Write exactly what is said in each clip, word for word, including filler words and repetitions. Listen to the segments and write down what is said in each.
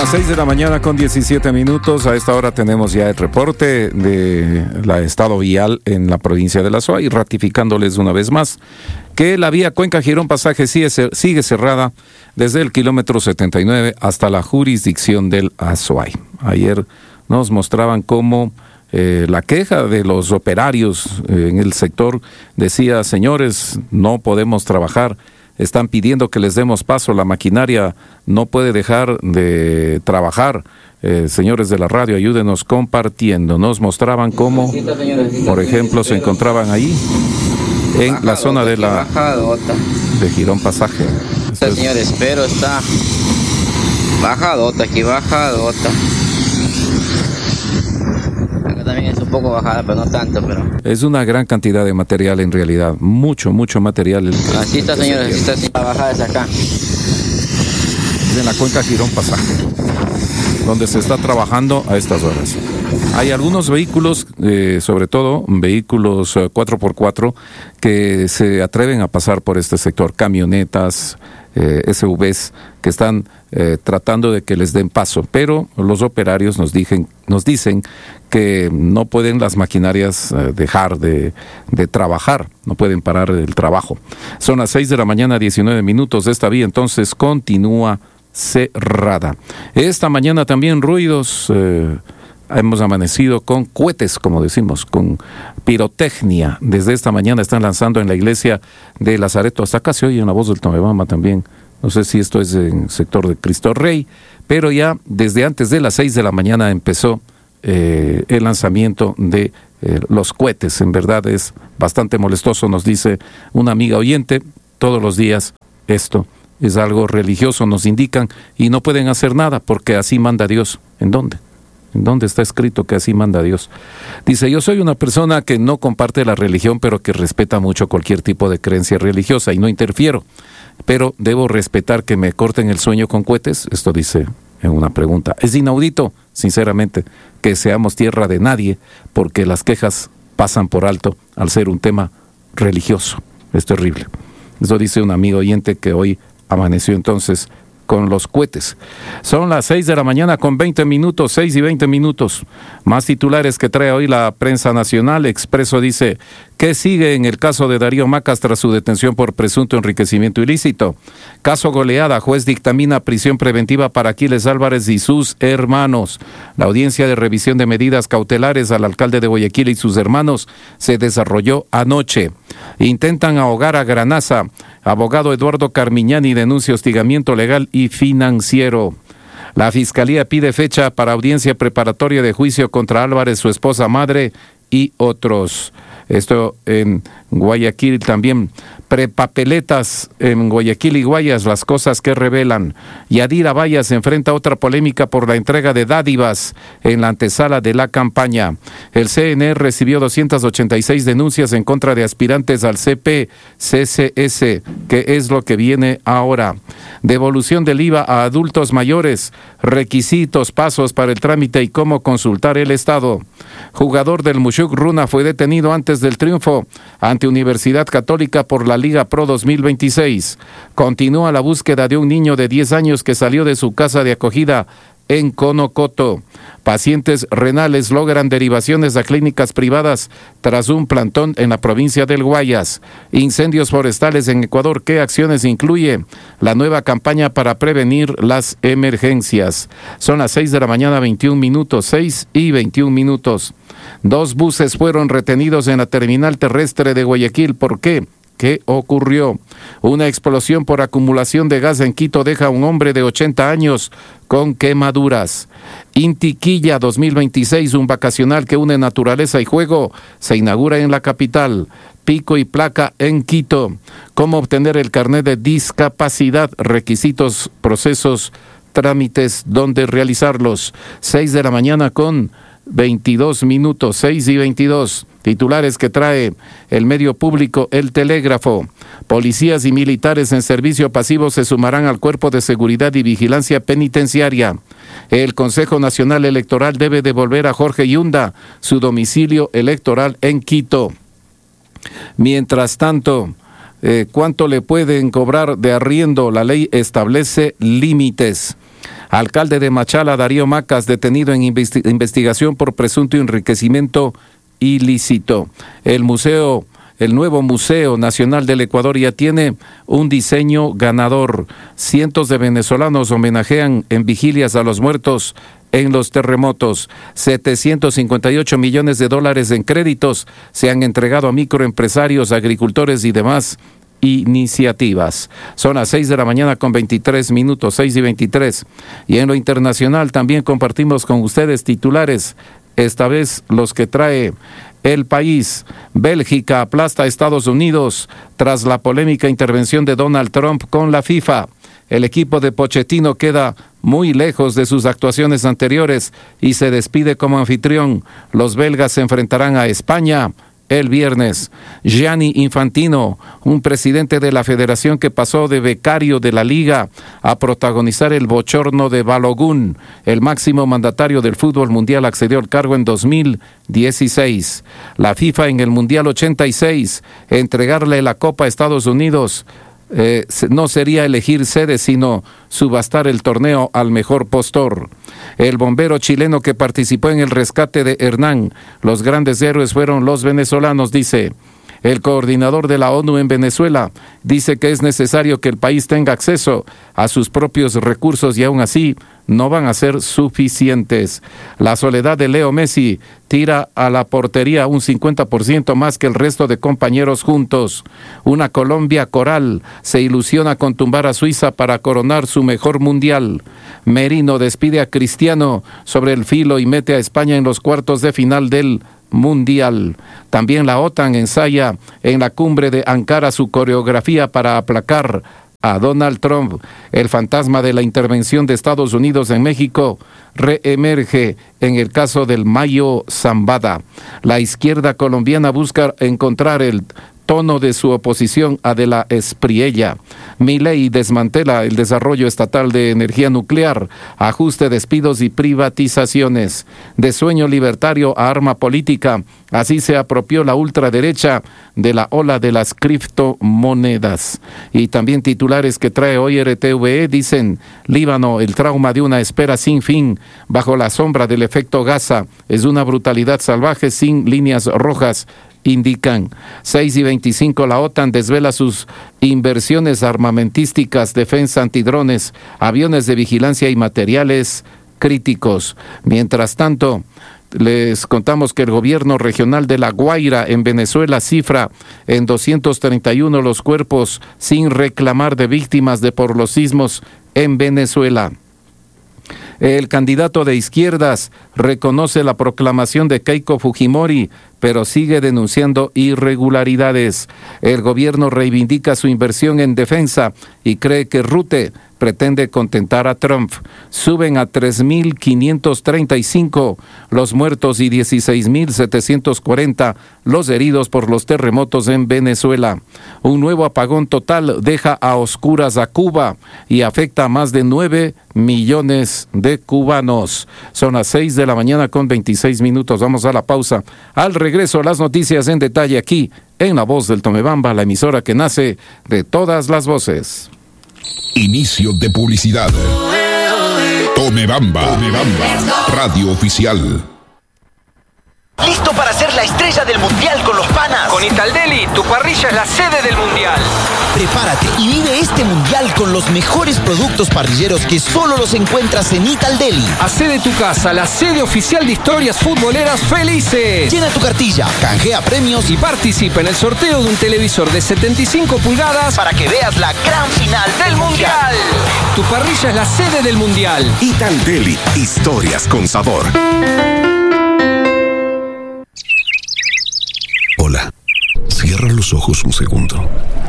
las seis de la mañana con diecisiete minutos. A esta hora tenemos ya el reporte de la estado vial en la provincia de la Azuay, ratificándoles una vez más que la vía Cuenca-Girón Pasaje sigue, sigue cerrada desde el kilómetro setenta y nueve hasta la jurisdicción del Azuay. Ayer nos mostraban cómo eh, la queja de los operarios eh, en el sector decía: señores, no podemos trabajar. Están pidiendo que les demos paso, la maquinaria no puede dejar de trabajar. Eh, señores de la radio, ayúdenos compartiendo. Nos mostraban cómo, por ejemplo, se encontraban ahí, en la zona de la de Girón Pasaje. Está, señores, pero está bajadota, aquí bajadota. Acá también es un poco bajada, pero no tanto, pero... Es una gran cantidad de material en realidad, mucho, mucho material. El que, así está, señores, así está, así. La bajada es acá. Es en la cuenca Girón Pasaje, donde se está trabajando a estas horas. Hay algunos vehículos, eh, sobre todo vehículos eh, cuatro por cuatro, que se atreven a pasar por este sector, camionetas, eh, S U Vs, que están eh, tratando de que les den paso, pero los operarios nos, dijen, nos dicen que no pueden las maquinarias eh, dejar de, de trabajar, no pueden parar el trabajo. Son las seis de la mañana, diecinueve minutos, esta vía entonces continúa cerrada. Esta mañana también ruidos, eh, hemos amanecido con cohetes, como decimos, con pirotecnia. Desde esta mañana están lanzando en la iglesia de Lazareto, hasta acá se oye en la voz del Tomebamba también. No sé si esto es en el sector de Cristo Rey, pero ya desde antes de las seis de la mañana empezó eh, el lanzamiento de eh, los cohetes. En verdad es bastante molestoso, nos dice una amiga oyente, todos los días esto es algo religioso, nos indican, y no pueden hacer nada porque así manda Dios. ¿En dónde? ¿En dónde está escrito que así manda Dios? Dice: yo soy una persona que no comparte la religión, pero que respeta mucho cualquier tipo de creencia religiosa y no interfiero. Pero debo respetar que me corten el sueño con cohetes. Esto dice en una pregunta. Es inaudito, sinceramente, que seamos tierra de nadie, porque las quejas pasan por alto al ser un tema religioso. Es terrible. Eso dice un amigo oyente que hoy amaneció entonces con los cohetes. Son las seis de la mañana con veinte minutos, seis y veinte minutos. Más titulares que trae hoy la prensa nacional. Expreso dice: ¿qué sigue en el caso de Darío Macas tras su detención por presunto enriquecimiento ilícito? Caso goleada, juez dictamina prisión preventiva para Aquiles Álvarez y sus hermanos. La audiencia de revisión de medidas cautelares al alcalde de Guayaquil y sus hermanos se desarrolló anoche. Intentan ahogar a Granaza. Abogado Eduardo Carmiñani denuncia hostigamiento legal y financiero. La Fiscalía pide fecha para audiencia preparatoria de juicio contra Álvarez, su esposa madre y otros. Esto en Guayaquil también. Prepapeletas en Guayaquil y Guayas, las cosas que revelan. Yadira Vallas enfrenta otra polémica por la entrega de dádivas en la antesala de la campaña. El C N E recibió doscientas ochenta y seis denuncias en contra de aspirantes al C P C C S, que es lo que viene ahora. Devolución del I V A a adultos mayores, requisitos, pasos para el trámite y cómo consultar el Estado. Jugador del Mushuk Runa fue detenido antes del triunfo ante Universidad Católica por la Liga Pro dos mil veintiséis. Continúa la búsqueda de un niño de diez años que salió de su casa de acogida en Conocoto. Pacientes renales logran derivaciones a clínicas privadas tras un plantón en la provincia del Guayas. Incendios forestales en Ecuador. ¿Qué acciones incluye la nueva campaña para prevenir las emergencias? Son las seis de la mañana, veintiún minutos, seis y veintiún minutos. Dos buses fueron retenidos en la terminal terrestre de Guayaquil. ¿Por qué? ¿Qué ocurrió? Una explosión por acumulación de gas en Quito deja a un hombre de ochenta años con quemaduras. Intiquilla dos mil veintiséis, un vacacional que une naturaleza y juego, se inaugura en la capital. Pico y placa en Quito. ¿Cómo obtener el carnet de discapacidad? Requisitos, procesos, trámites, ¿dónde realizarlos? seis de la mañana con veintidós minutos, seis y veintidós. Titulares que trae el medio público El Telégrafo. Policías y militares en servicio pasivo se sumarán al Cuerpo de Seguridad y Vigilancia Penitenciaria. El Consejo Nacional Electoral debe devolver a Jorge Yunda su domicilio electoral en Quito. Mientras tanto, eh, ¿cuánto le pueden cobrar de arriendo? La ley establece límites. Alcalde de Machala, Darío Macas, detenido en investi- investigación por presunto enriquecimiento ilícito. El museo, el nuevo Museo Nacional del Ecuador ya tiene un diseño ganador. Cientos de venezolanos homenajean en vigilias a los muertos en los terremotos. setecientos cincuenta y ocho millones de dólares en créditos se han entregado a microempresarios, agricultores y demás iniciativas. Son las seis de la mañana con veintitrés minutos, seis y veintitrés. Y en lo internacional también compartimos con ustedes titulares, esta vez los que trae El País. Bélgica aplasta a Estados Unidos tras la polémica intervención de Donald Trump con la FIFA. El equipo de Pochettino queda muy lejos de sus actuaciones anteriores y se despide como anfitrión. Los belgas se enfrentarán a España el viernes. Gianni Infantino, un presidente de la federación que pasó de becario de la liga a protagonizar el bochorno de Balogun. El máximo mandatario del fútbol mundial accedió al cargo en dos mil dieciséis. La FIFA en el Mundial ochenta y seis, entregarle la Copa a Estados Unidos. Eh, no sería elegir sede, sino subastar el torneo al mejor postor. El bombero chileno que participó en el rescate de Hernán, los grandes héroes fueron los venezolanos, dice. El coordinador de la ONU en Venezuela dice que es necesario que el país tenga acceso a sus propios recursos y aún así no van a ser suficientes. La soledad de Leo Messi tira a la portería un cincuenta por ciento más que el resto de compañeros juntos. Una Colombia coral se ilusiona con tumbar a Suiza para coronar su mejor mundial. Merino despide a Cristiano sobre el filo y mete a España en los cuartos de final del mundial. También la OTAN ensaya en la cumbre de Ankara su coreografía para aplacar a Donald Trump. El fantasma de la intervención de Estados Unidos en México reemerge en el caso del Mayo Zambada. La izquierda colombiana busca encontrar el tono de su oposición a De la Espriella. Milei desmantela el desarrollo estatal de energía nuclear, ajuste despidos y privatizaciones. De sueño libertario a arma política, así se apropió la ultraderecha de la ola de las criptomonedas. Y también titulares que trae hoy R T V E dicen: Líbano, el trauma de una espera sin fin, bajo la sombra del efecto Gaza, es una brutalidad salvaje sin líneas rojas, indican. seis y veinticinco, la OTAN desvela sus inversiones armamentísticas, defensa antidrones, aviones de vigilancia y materiales críticos. Mientras tanto, les contamos que el gobierno regional de La Guaira en Venezuela cifra en doscientos treinta y uno los cuerpos sin reclamar de víctimas de por los sismos en Venezuela. El candidato de izquierdas reconoce la proclamación de Keiko Fujimori, pero sigue denunciando irregularidades. El gobierno reivindica su inversión en defensa y cree que Rute pretende contentar a Trump. Suben a tres mil quinientos treinta y cinco los muertos y dieciséis mil setecientos cuarenta los heridos por los terremotos en Venezuela. Un nuevo apagón total deja a oscuras a Cuba y afecta a más de nueve millones de cubanos. Son las seis de la mañana con veintiséis minutos. Vamos a la pausa. Al regreso, las noticias en detalle aquí en La Voz del Tomebamba, la emisora que nace de todas las voces. Inicio de publicidad. Tomebamba, Tomebamba, radio oficial. ¿Listo para ser la estrella del mundial con los panas? Con Italdeli, tu parrilla es la sede del mundial. Prepárate y vive este mundial con los mejores productos parrilleros que solo los encuentras en Italdeli. Hacé de tu casa la sede oficial de historias futboleras felices. Llena tu cartilla, canjea premios y participa en el sorteo de un televisor de setenta y cinco pulgadas para que veas la gran final del mundial. Tu parrilla es la sede del mundial. Italdeli, historias con sabor. Hola, cierra los ojos un segundo.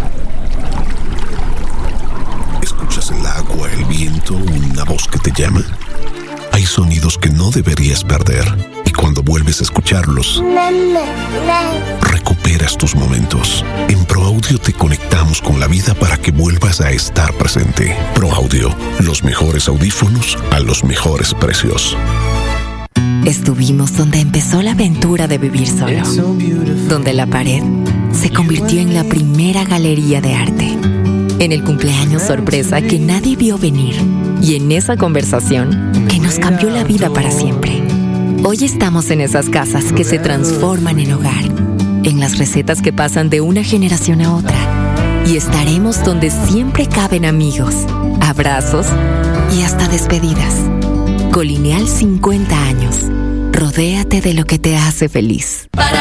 ¿Escuchas el agua, el viento, una voz que te llama? Hay sonidos que no deberías perder y cuando vuelves a escucharlos, recuperas tus momentos. En ProAudio te conectamos con la vida para que vuelvas a estar presente. ProAudio, los mejores audífonos a los mejores precios. Estuvimos donde empezó la aventura de vivir solo, donde la pared se convirtió en la primera galería de arte, en el cumpleaños sorpresa que nadie vio venir y en esa conversación que nos cambió la vida para siempre. Hoy estamos en esas casas que se transforman en hogar, en las recetas que pasan de una generación a otra, y estaremos donde siempre caben amigos, abrazos y hasta despedidas. Colineal cincuenta años. Rodéate de lo que te hace feliz.